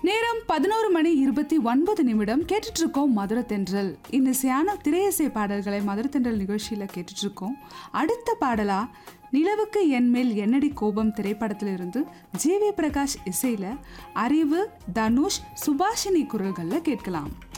நேரம் 11:29 கேட்டுட்டு இருக்கோம் மதுரை தென்றல். இன்னிசையான திரையிசை பாடல்களை மதுரை தென்றல் நிகழ்ச்சியில கேட்டுட்டு இருக்கோம். அடுத்த பாடலா நிலவுக்கு என் மேல் என்னடி கோபம் திரைப்படத்திலிருந்து ஜி வி பிரகாஷ் இசையில அறிவு, தனுஷ், சுபாஷினி குரல்கள்ல கேட்கலாம்.